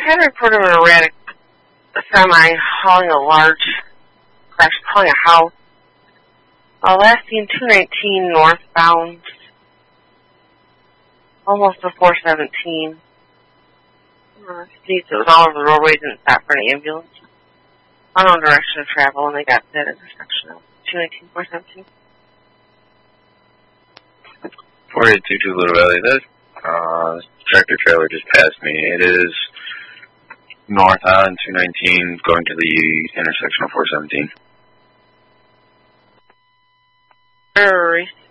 had a report of an erratic semi hauling hauling a house. Last seen 219 northbound, almost to 417. It was all over the roadway, didn't stop for an ambulance. Unknown direction of travel, and they got to that intersection of 219, 417. 4822 Little Valley. That tractor trailer just passed me. It is north on 219 going to the intersection of 417. Erase.